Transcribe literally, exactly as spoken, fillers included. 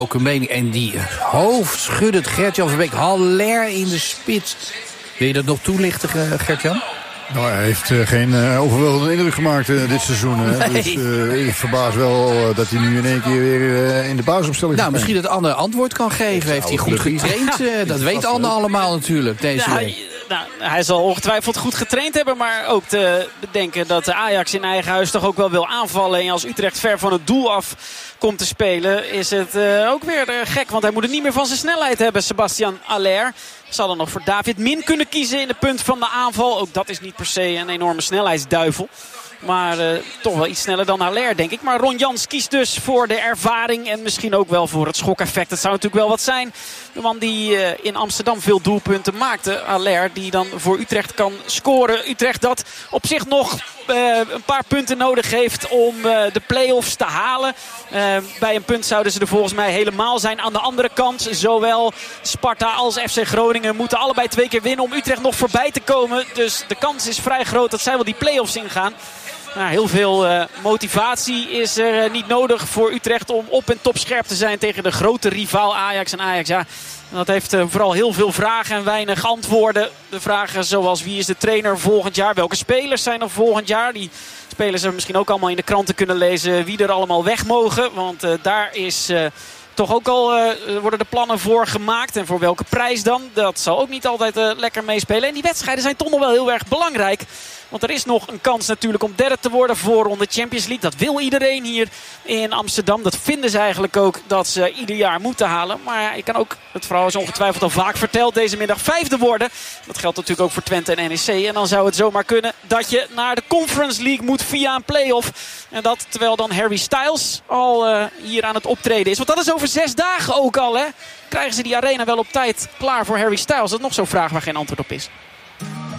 Ook een mening. En die hoofdschuddend Gert-Jan Verbeek. Haller in de spits. Wil je dat nog toelichten, Gert-Jan? Nou, hij heeft uh, geen uh, overweldigende indruk gemaakt uh, dit seizoen. Hè. Nee. Dus uh, ik verbaas wel uh, dat hij nu in één keer weer uh, in de basisopstelling Nou, misschien dat Anne antwoord kan geven. Ja, heeft hij goed getraind? Uh, dat weet Anne allemaal natuurlijk, deze ja, week. Nou, hij zal ongetwijfeld goed getraind hebben. Maar ook te bedenken dat de Ajax in eigen huis toch ook wel wil aanvallen. En als Utrecht ver van het doel af komt te spelen, is het uh, ook weer uh, gek. Want hij moet het niet meer van zijn snelheid hebben, Sebastian Haller. Zal er nog voor David Min kunnen kiezen in de punt van de aanval. Ook dat is niet per se een enorme snelheidsduivel. Maar uh, toch wel iets sneller dan Haller, denk ik. Maar Ron Jans kiest dus voor de ervaring. En misschien ook wel voor het schokeffect. Het zou natuurlijk wel wat zijn. De man die uh, in Amsterdam veel doelpunten maakte. Haller, die dan voor Utrecht kan scoren. Utrecht dat op zich nog uh, een paar punten nodig heeft om uh, de play-offs te halen. Uh, bij een punt zouden ze er volgens mij helemaal zijn. Aan de andere kant, zowel Sparta als F C Groningen moeten allebei twee keer winnen om Utrecht nog voorbij te komen. Dus de kans is vrij groot dat zij wel die play-offs ingaan. Nou, heel veel uh, motivatie is er uh, niet nodig voor Utrecht om op en top scherp te zijn tegen de grote rivaal Ajax. En Ajax, ja, dat heeft uh, vooral heel veel vragen en weinig antwoorden. De vragen zoals wie is de trainer volgend jaar? Welke spelers zijn er volgend jaar? Die spelers hebben misschien ook allemaal in de kranten kunnen lezen wie er allemaal weg mogen. Want uh, daar is... Uh, Toch ook al uh, worden de plannen voor gemaakt. En voor welke prijs dan? Dat zal ook niet altijd uh, lekker meespelen. En die wedstrijden zijn toch nog wel heel erg belangrijk. Want er is nog een kans natuurlijk om derde te worden voor de Champions League. Dat wil iedereen hier in Amsterdam. Dat vinden ze eigenlijk ook dat ze ieder jaar moeten halen. Maar ja, je kan ook, het verhaal is ongetwijfeld al vaak verteld, deze middag vijfde worden. Dat geldt natuurlijk ook voor Twente en N E C. En dan zou het zomaar kunnen dat je naar de Conference League moet via een play-off. En dat terwijl dan Harry Styles al uh, hier aan het optreden is. Want dat is over zes dagen ook al, hè. Krijgen ze die arena wel op tijd klaar voor Harry Styles? Dat is nog zo'n vraag waar geen antwoord op is.